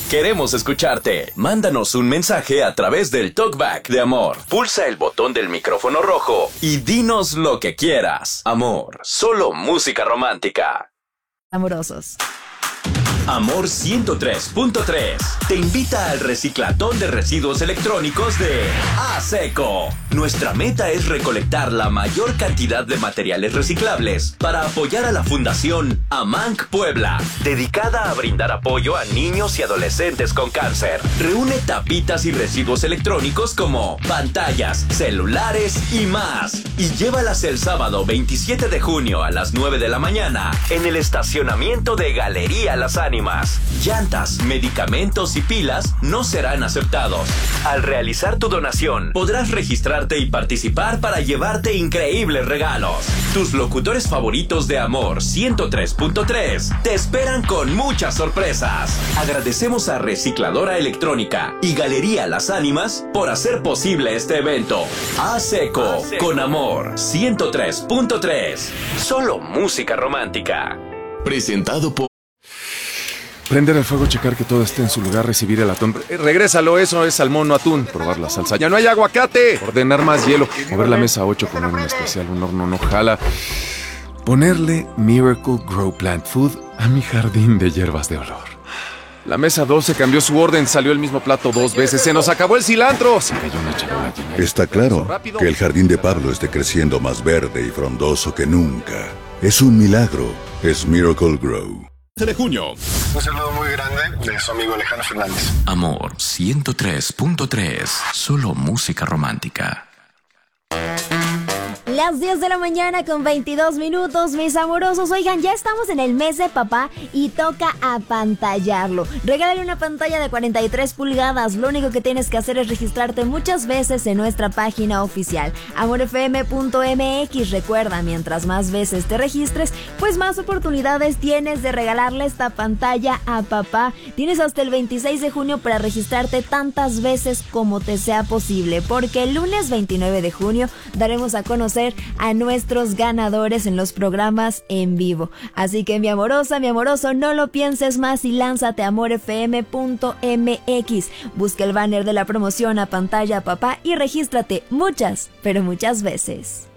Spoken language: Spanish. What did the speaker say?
Queremos escucharte. Mándanos un mensaje a través del TalkBack de Amor. Pulsa el botón del micrófono rojo y dinos lo que quieras. Amor, solo música romántica. Amorosos. Amor 103.3 te invita al reciclatón de residuos electrónicos de ASECO. Nuestra meta es recolectar la mayor cantidad de materiales reciclables para apoyar a la Fundación AMANC Puebla, dedicada a brindar apoyo a niños y adolescentes con cáncer. Reúne tapitas y residuos electrónicos como pantallas, celulares y más. Y llévalas el sábado 27 de junio a las 9 de la mañana en el estacionamiento de Galería Las Ánimas. Llantas, medicamentos y pilas no serán aceptados. Al realizar tu donación, podrás registrarte y participar para llevarte increíbles regalos. Tus locutores favoritos de Amor 103.3 te esperan con muchas sorpresas. Agradecemos a Recicladora Electrónica y Galería Las Ánimas por hacer posible este evento. ASECO con Amor 103.3. Solo música romántica. Presentado por... Prender el fuego, checar que todo esté en su lugar, recibir el atún. Regrésalo, eso es salmón, no atún. Probar la salsa. ¡Ya no hay aguacate! Ordenar más hielo. Mover la mesa 8, poner un especial, un horno no jala. Ponerle Miracle Grow Plant Food a mi jardín de hierbas de olor. La mesa 12 cambió su orden, salió el mismo plato 2 veces. ¡Se nos acabó el cilantro! Se cayó una charola llena. Está claro que el jardín de Pablo esté creciendo más verde y frondoso que nunca. Es un milagro. Es Miracle Grow. De junio. Un saludo muy grande de su amigo Alejandro Fernández. Amor 103.3. Solo música romántica. Las 10 de la mañana con 22 minutos, mis amorosos. Oigan, ya estamos en el mes de papá y toca apantallarlo. Regálale una pantalla de 43 pulgadas. Lo único que tienes que hacer es registrarte muchas veces en nuestra página oficial, amorfm.mx. Recuerda, mientras más veces te registres, pues más oportunidades tienes de regalarle esta pantalla a papá. Tienes hasta el 26 de junio para registrarte tantas veces como te sea posible, porque el lunes 29 de junio daremos a conocer a nuestros ganadores en los programas en vivo. Así que mi amorosa, mi amoroso, no lo pienses más y lánzate a amorfm.mx. Busca el banner de la promoción a pantalla papá y regístrate muchas, pero muchas veces.